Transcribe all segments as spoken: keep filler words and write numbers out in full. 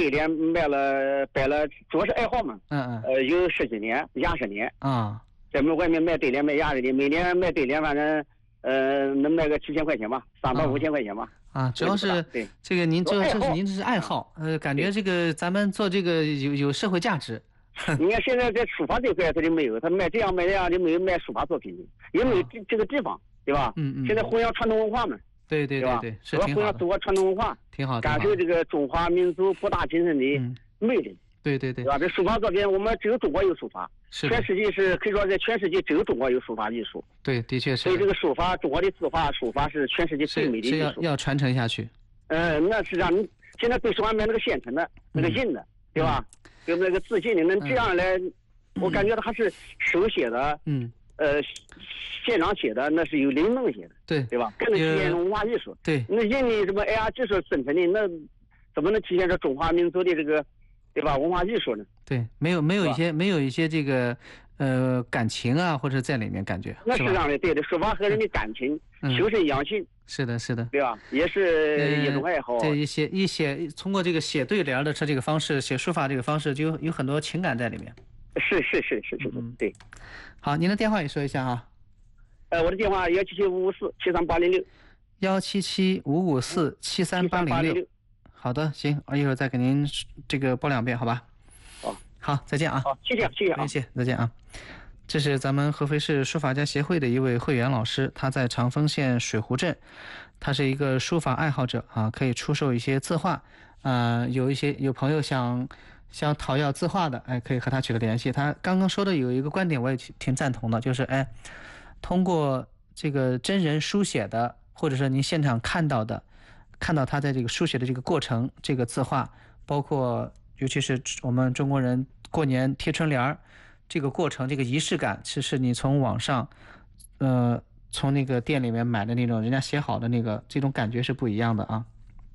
对联卖了摆了，主要是爱好嘛。 嗯嗯。 呃，有十几年，压十年。 啊。 在们外面卖对联卖压十年，每年卖对联，反正呃能卖个七千块钱吧，三百五千块钱吧。 啊，主要是这个您这这是您这是爱好，呃，感觉这个咱们做这个有有社会价值。 你看现在在书法这块他就没有，他卖这样卖那样就没有卖书法作品，也没有这这个地方，对吧？ 嗯嗯。 现在弘扬传统文化嘛。对对对对，是挺好的。 弘扬中国传统文化， 挺好的。 感受这个中华民族博大精深的魅力。 对对对， 对吧？这书法作品，我们只有中国有书法，全世界是可以说在全世界只有中国有书法艺术。 对，的确是。 所以这个书法，中国的字画、书法是全世界最美的艺术。 是要要传承下去。 呃，那是让你现在最喜欢买那个现成的、那个印的，对吧？就那个字印的，能这样来，我感觉它是手写的， 嗯， 呃，现场写的，那是有灵动性的， 对对吧？更能体现文化艺术。 对， 那印的什么 A R 技术生成的，那怎么能体现出中华民族的这个？对吧？文化艺术呢？ 对，没有没有一些没有一些这个呃感情啊，或者在里面感觉。 那是这样的，对的，书法和人的感情、 嗯、 修身养性。 是的，是的， 对吧？也是一种爱好。 这一写一写，通过这个写对联的这个方式，写书法这个方式，就有有很多情感在里面。 是是是是是，嗯，对。 好，您的电话也说一下啊。 呃，我的电话幺七七五五四七三八零六。 幺七七五五四七三八零六。好的，行，我一会儿再给您这个播两遍，好吧？ 好， 好，再见啊！ 好，谢谢，谢谢啊， 谢谢，再见啊！这是咱们合肥市书法家协会的一位会员老师，他在长丰县水湖镇，他是一个书法爱好者啊，可以出售一些字画，呃，有一些有朋友想想讨要字画的，哎，可以和他取得联系。他刚刚说的有一个观点，我也挺赞同的，就是哎，通过这个真人书写的，或者说您现场看到的。看到他在这个书写的这个过程，这个字画，包括尤其是我们中国人过年贴春联儿，这个过程，这个仪式感，其实你从网上，呃，从那个店里面买的那种人家写好的那个，这种感觉是不一样的啊。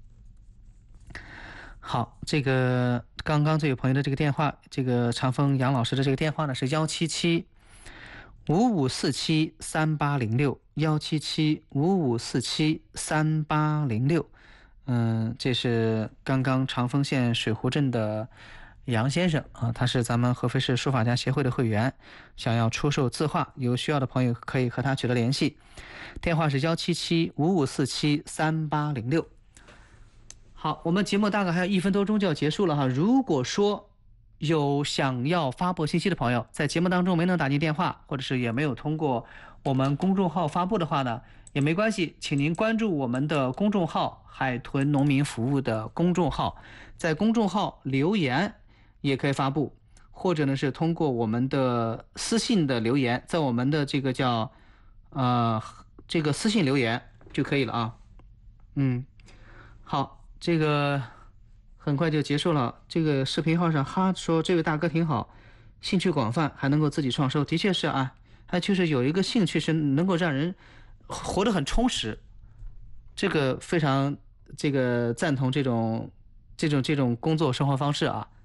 好，这个刚刚这位朋友的这个电话，这个长丰杨老师的这个电话呢是幺七七五五四七三八零六，幺七七五五四七三八零六。嗯，这是刚刚长丰县水湖镇的杨先生啊，他是咱们合肥市书法家协会的会员，想要出售字画，有需要的朋友可以和他取得联系，电话是幺七七五五四七三八零六。好，我们节目大概还有一分多钟就要结束了哈。如果说有想要发布信息的朋友，在节目当中没能打进电话，或者是也没有通过我们公众号发布的话呢，也没关系，请您关注我们的公众号海豚农民服务的公众号，在公众号留言也可以发布，或者呢是通过我们的私信的留言，在我们的这个叫呃这个私信留言就可以了啊。嗯，好，这个很快就结束了。这个视频号上哈说这位大哥挺好，兴趣广泛，还能够自己创收，的确是啊，还就是有一个兴趣是能够让人活得很充实，这个非常这个赞同这种这种这种工作生活方式啊。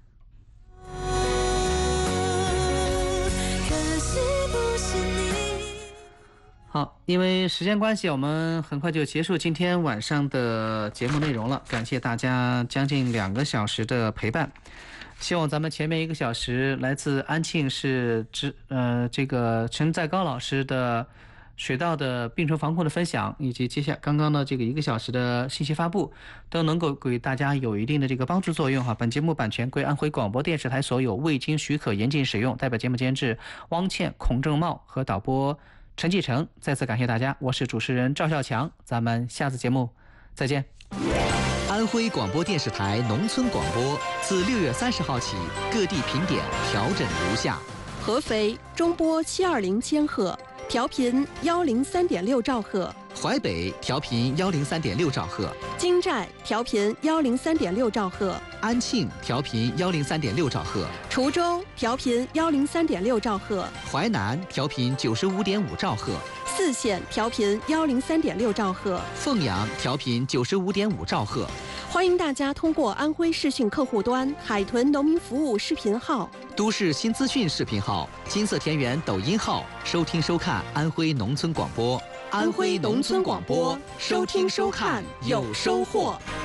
好，因为时间关系，我们很快就结束今天晚上的节目内容了。感谢大家将近两个小时的陪伴。希望咱们前面一个小时来自安庆市之呃这个陈在高老师的水稻的病虫防控的分享，以及接下刚刚的这个一个小时的信息发布，都能够给大家有一定的这个帮助作用哈。本节目版权归安徽广播电视台所有，未经许可严禁使用。代表节目监制汪倩、孔正茂和导播陈继成，再次感谢大家，我是主持人赵孝强，咱们下次节目再见。 安徽广播电视台农村广播自六月三十号起，各地频点调整如下： 合肥中波七二零千赫，调频幺零三点六兆赫； 淮北调频幺零三点六兆赫； 金寨调频幺零三点六兆赫； 安庆调频幺零三点六兆赫； 滁州调频幺零三点六兆赫； 淮南调频九十五点五兆赫； 泗县调频幺零三点六兆赫； 凤阳调频九十五点五兆赫。 欢迎大家通过安徽视讯客户端、海豚农民服务视频号、 都市新资讯视频号、金色田园抖音号收听收看安徽农村广播。 安徽农村广播，收听收看有收获。